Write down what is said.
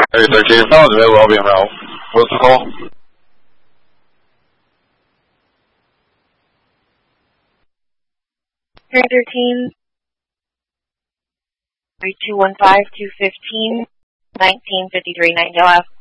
Area 13, Falls available, I'll be en route. What's the call? Area 13, 3215-215, 1953, 9 left.